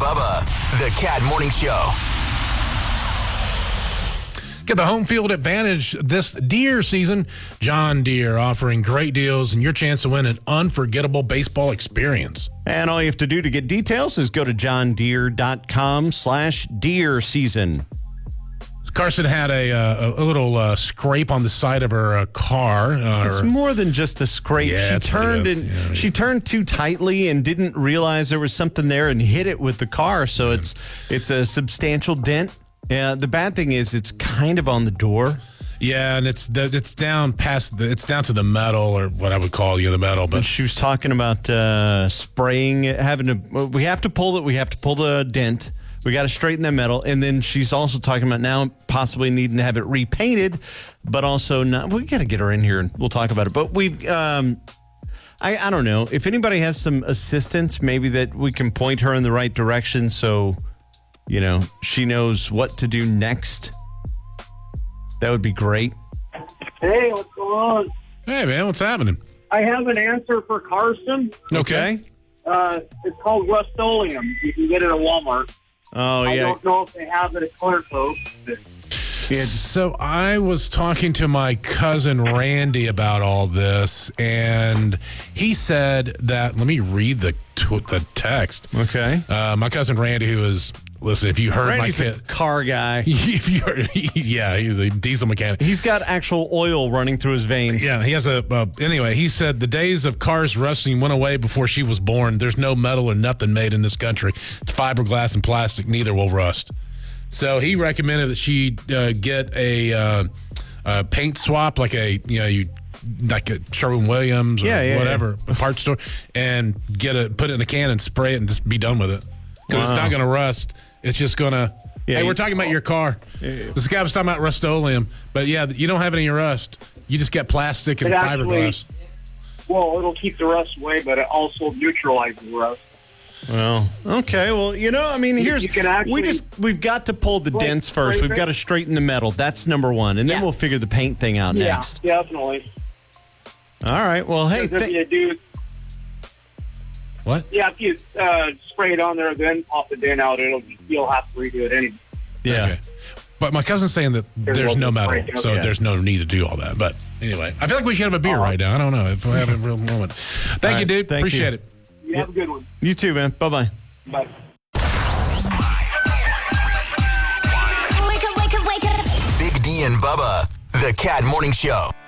Bubba, the Cat Morning Show. Get the home field advantage this deer season. John Deere offering great deals and your chance to win an unforgettable baseball experience. And all you have to do to get details is go to johndeere.com/deer season. Carson had a little scrape on the side of her car. It's more than just a scrape. Yeah, She turned too tightly and didn't realize there was something there and hit it with the car. So it's a substantial dent. Yeah. The bad thing is it's kind of on the door. Yeah, and it's down past it's down to the metal, or what I would call the metal. But and she was talking about spraying it, we have to pull it. We have to pull the dent. We got to straighten that metal. And then she's also talking about now possibly needing to have it repainted, but also not. We got to get her in here and we'll talk about it. But I don't know. If anybody has some assistance, maybe that we can point her in the right direction so, she knows what to do next. That would be great. Hey, what's going on? Hey, man, what's happening? I have an answer for Carson. Okay. It's called Rust-Oleum. You can get it at Walmart. Oh, yeah. I don't know if they have it at Clear Coat. Yeah, so I was talking to my cousin Randy about all this, and he said that, let me read the text. Okay. My cousin Randy, who is, listen, if you heard Randy's my a kid, car guy. if you heard, he's a diesel mechanic. He's got actual oil running through his veins. Yeah, he has anyway, he said the days of cars rusting went away before she was born. There's no metal or nothing made in this country. It's fiberglass and plastic. Neither will rust. So he recommended that she get a paint swap, like like a Sherwin-Williams or whatever, a parts store, and put it in a can and spray it and just be done with it. Because it's not going to rust. It's just going to, hey, we're talking about your car. This guy was talking about Rust-Oleum, but yeah, you don't have any rust. You just get plastic and fiberglass. Well, it'll keep the rust away, but it also neutralizes rust. Well, okay. Well, we've got to pull the dents first. We've got to straighten the metal. That's number one. And then we'll figure the paint thing out next. Yeah, definitely. All right. Well, hey. What? Yeah, if you spray it on there, then pop the dent out, you'll have to redo it anyway. Yeah. Okay. But my cousin's saying that there's no metal, so there's no need to do all that. But anyway, I feel like we should have a beer right now. I don't know if we're having a real moment. Thank you, dude. Appreciate it. You have a good one. You too, man. Bye-bye. Bye. Big D and Bubba, the Cat Morning Show.